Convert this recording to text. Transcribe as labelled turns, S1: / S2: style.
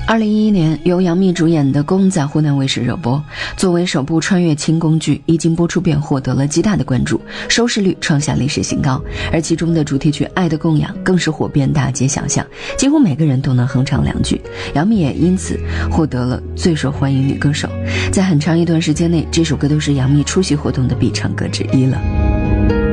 S1: 2011年，由杨幂主演的《宫》在湖南卫视热播，作为首部穿越轻宫剧，一经播出便获得了极大的关注，收视率创下历史新高。而其中的主题曲《爱的供养》更是火遍大街小巷，几乎每个人都能哼唱两句。杨幂也因此获得了最受欢迎女歌手。在很长一段时间内，这首歌都是杨幂出席活动的必唱歌之一了。